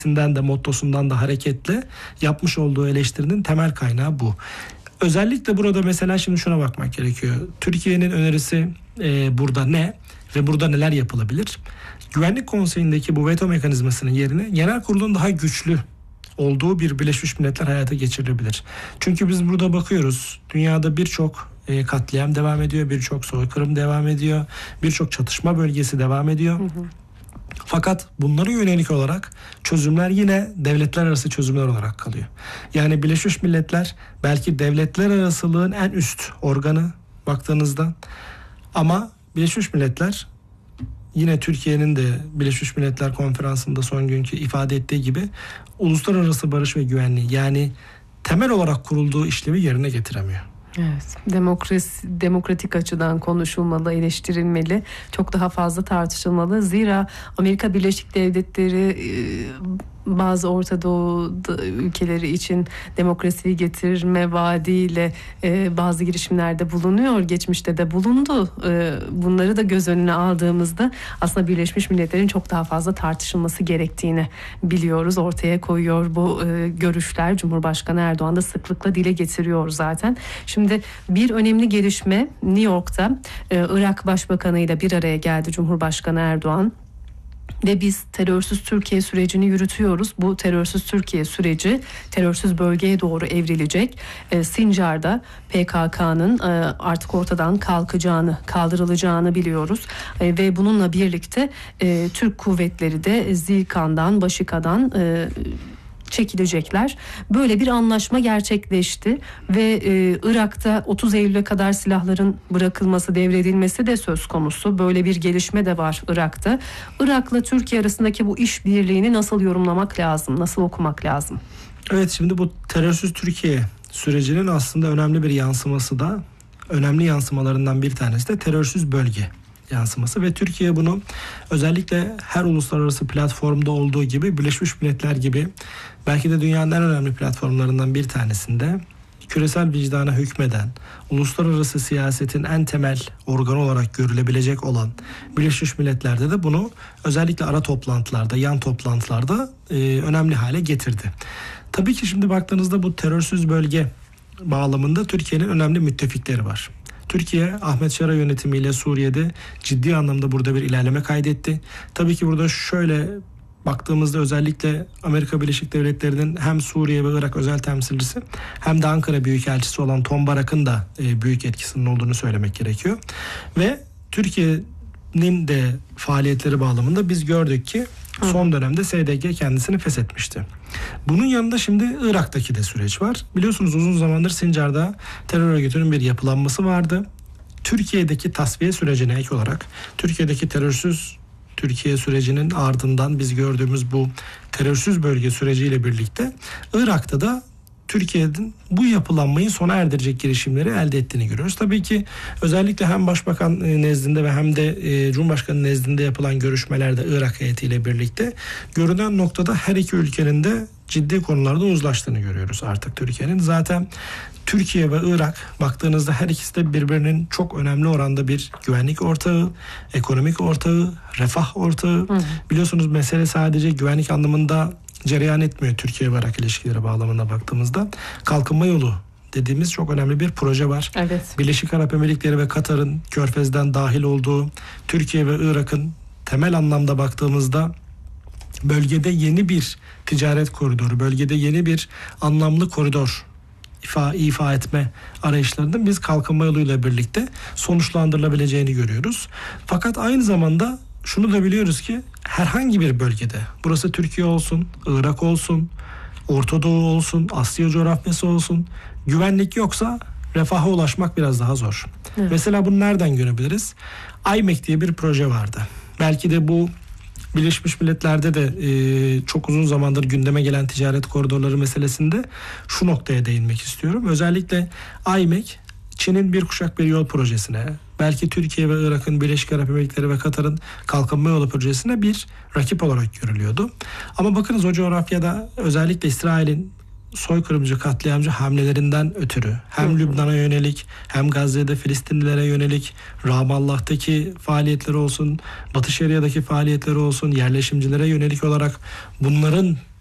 de mottosundan da hareketle yapmış olduğu eleştirinin temel kaynağı bu. Özellikle burada mesela şimdi şuna bakmak gerekiyor. Türkiye'nin önerisi burada ne ve burada neler yapılabilir? Güvenlik Konseyi'ndeki bu veto mekanizmasının yerine genel kurulun daha güçlü olduğu bir Birleşmiş Milletler hayata geçirilebilir. Çünkü biz burada bakıyoruz, dünyada birçok katliam devam ediyor, birçok soykırım devam ediyor, birçok çatışma bölgesi devam ediyor. Fakat bunlara yönelik olarak çözümler yine devletler arası çözümler olarak kalıyor. Yani Birleşmiş Milletler belki devletler arasılığın en üst organı baktığınızda, ama Birleşmiş Milletler yine Türkiye'nin de Birleşmiş Milletler Konferansı'nda son günkü ifade ettiği gibi uluslararası barış ve güvenliği, yani temel olarak kurulduğu işlevi yerine getiremiyor. Evet, demokratik açıdan konuşulmalı, eleştirilmeli, çok daha fazla tartışılmalı. Zira Amerika Birleşik Devletleri bazı Orta Doğu ülkeleri için demokrasiyi getirme vaadiyle bazı girişimlerde bulunuyor. Geçmişte de bulundu. Bunları da göz önüne aldığımızda aslında Birleşmiş Milletler'in çok daha fazla tartışılması gerektiğini biliyoruz. Ortaya koyuyor bu görüşler. Cumhurbaşkanı Erdoğan da sıklıkla dile getiriyor zaten. Şimdi bir önemli gelişme, New York'ta Irak Başbakanı ile bir araya geldi Cumhurbaşkanı Erdoğan. Ve biz terörsüz Türkiye sürecini yürütüyoruz. Bu terörsüz Türkiye süreci terörsüz bölgeye doğru evrilecek. Sincar'da PKK'nın artık ortadan kaldırılacağını biliyoruz. Ve bununla birlikte Türk kuvvetleri de Zilkan'dan, Başika'dan çekilecekler. Böyle bir anlaşma gerçekleşti ve Irak'ta 30 Eylül'e kadar silahların bırakılması, devredilmesi de söz konusu. Böyle bir gelişme de var Irak'ta. Irak'la Türkiye arasındaki bu işbirliğini nasıl yorumlamak lazım, nasıl okumak lazım? Evet, şimdi bu terörsüz Türkiye sürecinin aslında önemli bir yansıması da, önemli yansımalarından bir tanesi de terörsüz bölge yansıması ve Türkiye bunu özellikle her uluslararası platformda olduğu gibi Birleşmiş Milletler gibi belki de dünyanın en önemli platformlarından bir tanesinde küresel vicdana hükmeden, uluslararası siyasetin en temel organı olarak görülebilecek olan Birleşmiş Milletler'de de bunu özellikle ara toplantılarda, yan toplantılarda önemli hale getirdi. Tabii ki şimdi baktığınızda bu terörsüz bölge bağlamında Türkiye'nin önemli müttefikleri var. Türkiye, Ahmet Şara yönetimiyle Suriye'de ciddi anlamda burada bir ilerleme kaydetti. Tabii ki burada şöyle baktığımızda özellikle Amerika Birleşik Devletleri'nin hem Suriye ve Irak özel temsilcisi hem de Ankara Büyükelçisi olan Tom Barak'ın da büyük etkisinin olduğunu söylemek gerekiyor. Ve Türkiye'nin de faaliyetleri bağlamında biz gördük ki son dönemde SDG kendisini feshetmişti. Bunun yanında şimdi Irak'taki de süreç var. Biliyorsunuz uzun zamandır Sincar'da terör örgütünün bir yapılanması vardı. Türkiye'deki tasfiye sürecine ek olarak Türkiye'deki terörsüz Türkiye sürecinin ardından biz gördüğümüz bu terörsüz bölge süreciyle birlikte Irak'ta da Türkiye'nin bu yapılanmayı sona erdirecek girişimleri elde ettiğini görüyoruz. Tabii ki özellikle hem Başbakan nezdinde ve hem de Cumhurbaşkanı nezdinde yapılan görüşmelerde Irak heyetiyle birlikte görünen noktada her iki ülkenin de ciddi konularda uzlaştığını görüyoruz artık Türkiye'nin. Zaten Türkiye ve Irak baktığınızda her ikisi de birbirinin çok önemli oranda bir güvenlik ortağı, ekonomik ortağı, refah ortağı. Biliyorsunuz mesele sadece güvenlik anlamında cereyan etmiyor Türkiye ve Irak ilişkileri bağlamına baktığımızda. Kalkınma yolu dediğimiz çok önemli bir proje var. Evet. Birleşik Arap Emirlikleri ve Katar'ın Körfez'den dahil olduğu Türkiye ve Irak'ın temel anlamda baktığımızda bölgede yeni bir ticaret koridoru, bölgede yeni bir anlamlı koridor ifa etme arayışlarının biz kalkınma yoluyla birlikte sonuçlandırılabileceğini görüyoruz. Fakat aynı zamanda şunu da biliyoruz ki herhangi bir bölgede, burası Türkiye olsun, Irak olsun, Orta Doğu olsun, Asya coğrafyası olsun, güvenlik yoksa refaha ulaşmak biraz daha zor. Evet. Mesela bunu nereden görebiliriz? IMEC diye bir proje vardı. Belki de bu Birleşmiş Milletler'de de çok uzun zamandır gündeme gelen ticaret koridorları meselesinde şu noktaya değinmek istiyorum. Özellikle IMEC, Çin'in bir kuşak bir yol projesine, belki Türkiye ve Irak'ın, Birleşik Arap Emirlikleri ve Katar'ın kalkınma yolu projesine bir rakip olarak görülüyordu. Ama bakınız o coğrafyada özellikle İsrail'in soykırımcı, katliamcı hamlelerinden ötürü hem Lübnan'a yönelik hem Gazze'de Filistinlilere yönelik, Ramallah'taki faaliyetleri olsun, Batı Şeria'daki faaliyetleri olsun, yerleşimcilere yönelik olarak bunların